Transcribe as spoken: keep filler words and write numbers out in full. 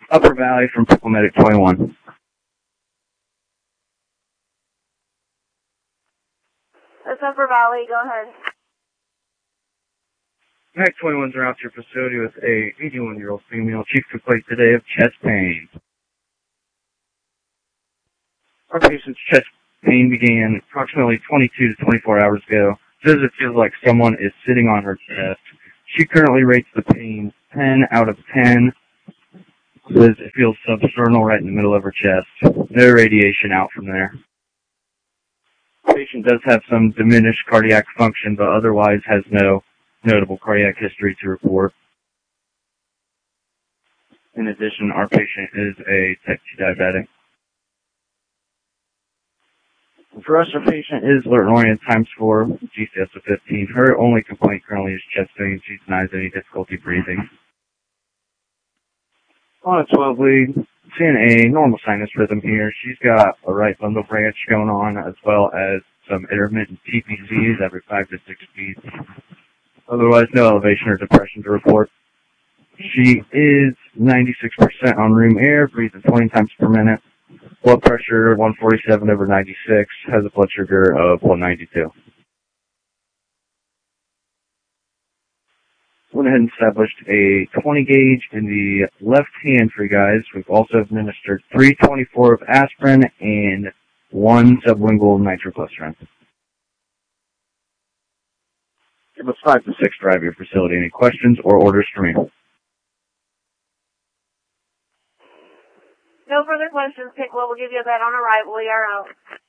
Upper Valley from Pickle Medic twenty-one. That's Upper Valley. Go ahead. Medic twenty-one's are out to your facility with a eighty-one-year-old female. Chief complaint today of chest pain. Our patient's chest pain began approximately twenty-two to twenty-four hours ago. Says it feels like someone is sitting on her chest. She currently rates the pain ten out of ten. Says it feels substernal right in the middle of her chest. No radiation out from there. The patient does have some diminished cardiac function, but otherwise has no notable cardiac history to report. In addition, our patient is a type two diabetic. For us, our patient is alert-oriented times four, G C S of fifteen. Her only complaint currently is chest pain. She denies any difficulty breathing. On a twelve lead, seeing a normal sinus rhythm here. She's got a right bundle branch going on, as well as some intermittent T P Cs every five to six beats. Otherwise, no elevation or depression to report. She is ninety-six percent on room air, breathing twenty times per minute. Blood pressure one forty-seven over ninety-six, has a blood sugar of one ninety-two. Went ahead and established a twenty gauge in the left hand for you guys. We've also administered three twenty-four of aspirin and one sublingual nitroglycerin. Give us five to six drive your facility. Any questions or orders for me? No further questions, Pickle. We'll give you that on arrival. We are out.